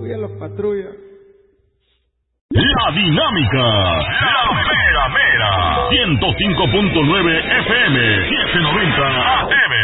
Cuida los patrullas. La Dinámica, la mera mera, 105.9 FM, 790 AM.